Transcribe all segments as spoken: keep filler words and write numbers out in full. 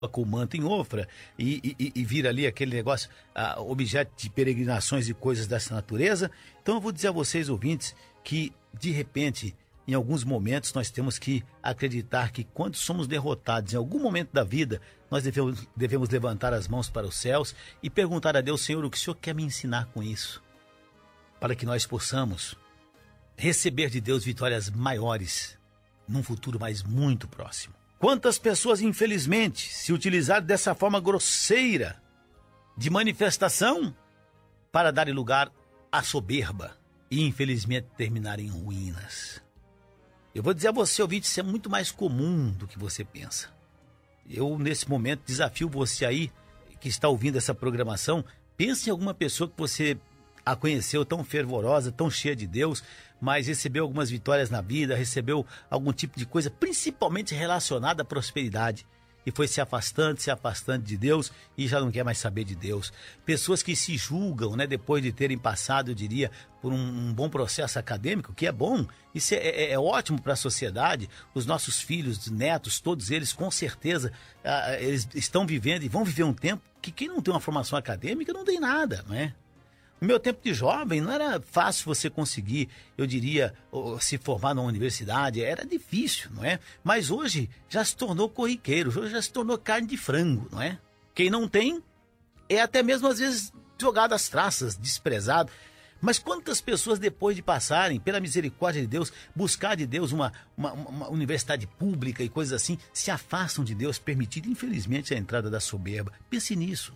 com o manto em Ofra e, e, e vira ali aquele negócio, uh, objeto de peregrinações e coisas dessa natureza. Então eu vou dizer a vocês, ouvintes, que de repente, em alguns momentos, nós temos que acreditar que quando somos derrotados em algum momento da vida, nós devemos, devemos levantar as mãos para os céus e perguntar a Deus: Senhor, o que o Senhor quer me ensinar com isso? Para que nós possamos receber de Deus vitórias maiores num futuro mais muito próximo. Quantas pessoas, infelizmente, se utilizaram dessa forma grosseira de manifestação para darem lugar à soberba e, infelizmente, terminarem em ruínas. Eu vou dizer a você, ouvinte, isso é muito mais comum do que você pensa. Eu, nesse momento, desafio você aí, que está ouvindo essa programação, pense em alguma pessoa que você a conheceu tão fervorosa, tão cheia de Deus, mas recebeu algumas vitórias na vida, recebeu algum tipo de coisa, principalmente relacionada à prosperidade, e foi se afastando, se afastando de Deus e já não quer mais saber de Deus. Pessoas que se julgam, né, depois de terem passado, eu diria, por um, um bom processo acadêmico, que é bom, isso é, é, é ótimo para a sociedade. Os nossos filhos, netos, todos eles, com certeza, ah, eles estão vivendo e vão viver um tempo que quem não tem uma formação acadêmica não tem nada, não é? No meu tempo de jovem, não era fácil você conseguir, eu diria, se formar numa universidade, era difícil, não é? Mas hoje já se tornou corriqueiro, hoje já se tornou carne de frango, não é? Quem não tem é até mesmo às vezes jogado às traças, desprezado. Mas quantas pessoas, depois de passarem, pela misericórdia de Deus, buscar de Deus uma, uma, uma universidade pública e coisas assim, se afastam de Deus, permitindo, infelizmente, a entrada da soberba. Pense nisso.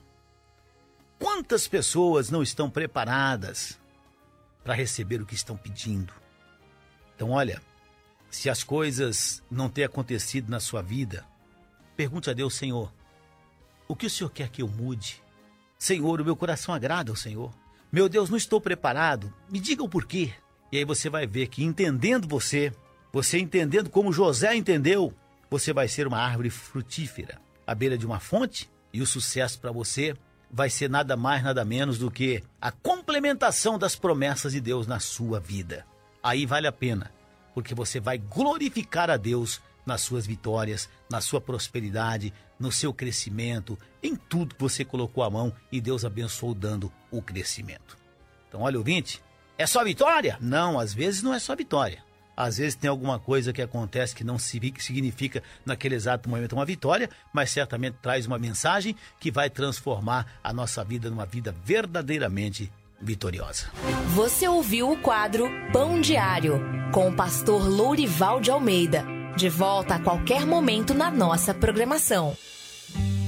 Quantas pessoas não estão preparadas para receber o que estão pedindo? Então, olha, se as coisas não têm acontecido na sua vida, pergunte a Deus: Senhor, o que o Senhor quer que eu mude? Senhor, o meu coração agrada ao Senhor. Meu Deus, não estou preparado, me diga o porquê. E aí você vai ver que, entendendo você, você entendendo como José entendeu, você vai ser uma árvore frutífera à beira de uma fonte, e o sucesso para você vai ser nada mais, nada menos do que a complementação das promessas de Deus na sua vida. Aí vale a pena, porque você vai glorificar a Deus nas suas vitórias, na sua prosperidade, no seu crescimento, em tudo que você colocou a mão e Deus abençoou dando o crescimento. Então, olha, ouvinte, é só vitória? Não, às vezes não é só vitória. Às vezes tem alguma coisa que acontece que não significa naquele exato momento uma vitória, mas certamente traz uma mensagem que vai transformar a nossa vida numa vida verdadeiramente vitoriosa. Você ouviu o quadro Pão Diário, com o pastor Lourival de Almeida. De volta a qualquer momento na nossa programação.